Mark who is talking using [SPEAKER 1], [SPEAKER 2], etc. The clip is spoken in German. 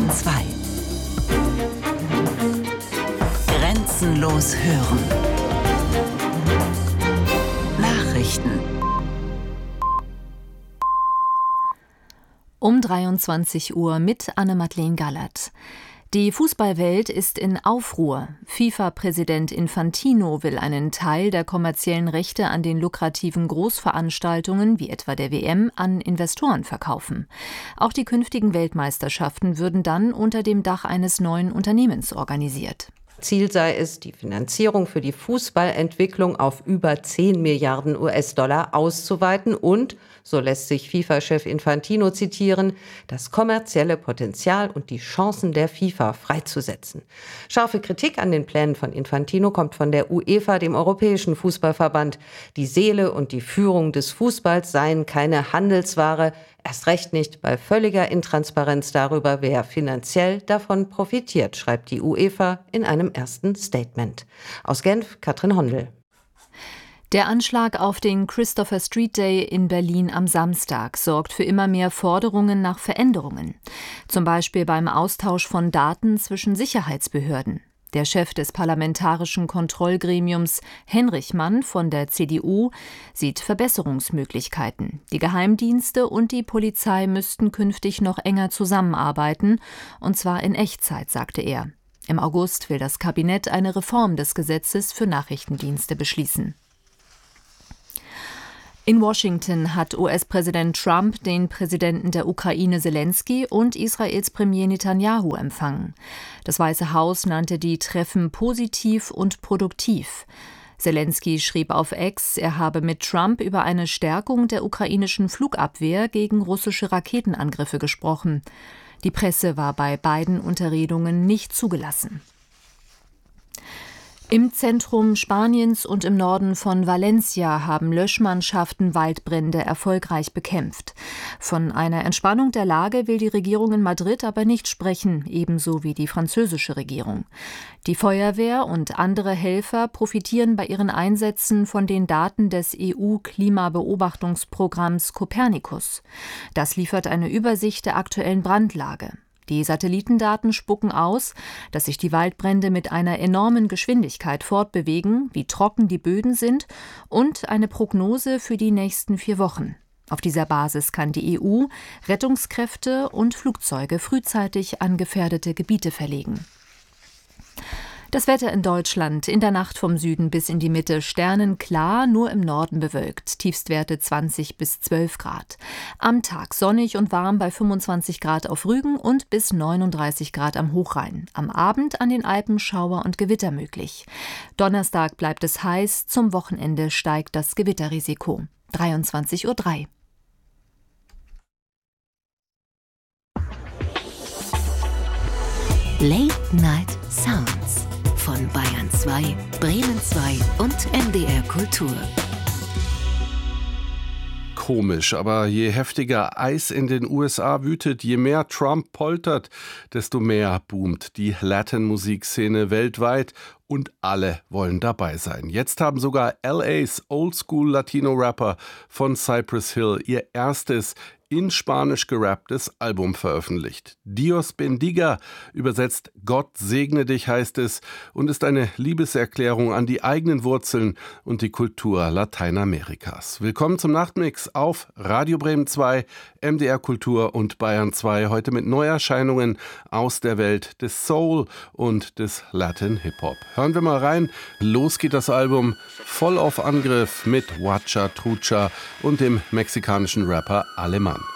[SPEAKER 1] 2. Grenzenlos hören. Nachrichten.
[SPEAKER 2] Um 23 Uhr mit Anne-Madeleine Gallert. Die Fußballwelt ist in Aufruhr. FIFA-Präsident Infantino will einen Teil der kommerziellen Rechte an den lukrativen Großveranstaltungen, wie etwa der WM, an Investoren verkaufen. Auch die künftigen Weltmeisterschaften würden dann unter dem Dach eines neuen Unternehmens organisiert.
[SPEAKER 3] Ziel sei es, die Finanzierung für die Fußballentwicklung auf über 10 Milliarden US-Dollar auszuweiten und, so lässt sich FIFA-Chef Infantino zitieren, das kommerzielle Potenzial und die Chancen der FIFA freizusetzen. Scharfe Kritik an den Plänen von Infantino kommt von der UEFA, dem Europäischen Fußballverband. Die Seele und die Führung des Fußballs seien keine Handelsware, erst recht nicht bei völliger Intransparenz darüber, wer finanziell davon profitiert, schreibt die UEFA in einem ersten Statement. Aus Genf, Katrin Hondel.
[SPEAKER 2] Der Anschlag auf den Christopher Street Day in Berlin am Samstag sorgt für immer mehr Forderungen nach Veränderungen. Zum Beispiel beim Austausch von Daten zwischen Sicherheitsbehörden. Der Chef des Parlamentarischen Kontrollgremiums, Henrich Mann von der CDU, sieht Verbesserungsmöglichkeiten. Die Geheimdienste und die Polizei müssten künftig noch enger zusammenarbeiten, und zwar in Echtzeit, sagte er. Im August will das Kabinett eine Reform des Gesetzes für Nachrichtendienste beschließen. In Washington hat US-Präsident Trump den Präsidenten der Ukraine Selensky und Israels Premier Netanyahu empfangen. Das Weiße Haus nannte die Treffen positiv und produktiv. Selensky schrieb auf X, er habe mit Trump über eine Stärkung der ukrainischen Flugabwehr gegen russische Raketenangriffe gesprochen. Die Presse war bei beiden Unterredungen nicht zugelassen. Im Zentrum Spaniens und im Norden von Valencia haben Löschmannschaften Waldbrände erfolgreich bekämpft. Von einer Entspannung der Lage will die Regierung in Madrid aber nicht sprechen, ebenso wie die französische Regierung. Die Feuerwehr und andere Helfer profitieren bei ihren Einsätzen von den Daten des EU-Klimabeobachtungsprogramms Copernicus. Das liefert eine Übersicht der aktuellen Brandlage. Die Satellitendaten spucken aus, dass sich die Waldbrände mit einer enormen Geschwindigkeit fortbewegen, wie trocken die Böden sind und eine Prognose für die nächsten 4 Wochen. Auf dieser Basis kann die EU Rettungskräfte und Flugzeuge frühzeitig an gefährdete Gebiete verlegen. Das Wetter in Deutschland: in der Nacht vom Süden bis in die Mitte sternenklar, nur im Norden bewölkt. Tiefstwerte 20 bis 12 Grad. Am Tag sonnig und warm bei 25 Grad auf Rügen und bis 39 Grad am Hochrhein. Am Abend an den Alpen Schauer und Gewitter möglich. Donnerstag bleibt es heiß, zum Wochenende steigt das Gewitterrisiko. 23:03 Uhr.
[SPEAKER 1] Late Night Sounds von Bayern 2, Bremen 2 und NDR Kultur.
[SPEAKER 4] Komisch, aber je heftiger Eis in den USA wütet, je mehr Trump poltert, desto mehr boomt die Latin-Musikszene weltweit und alle wollen dabei sein. Jetzt haben sogar LAs Oldschool-Latino-Rapper von Cypress Hill ihr erstes in Spanisch gerapptes Album veröffentlicht. Dios bendiga, übersetzt Gott segne dich heißt es, und ist eine Liebeserklärung an die eigenen Wurzeln und die Kultur Lateinamerikas. Willkommen zum Nachtmix auf Radio Bremen 2, MDR Kultur und Bayern 2, heute mit Neuerscheinungen aus der Welt des Soul und des Latin Hip-Hop. Hören wir mal rein, los geht das Album, voll auf Angriff mit Huacha Trucha und dem mexikanischen Rapper Aleman.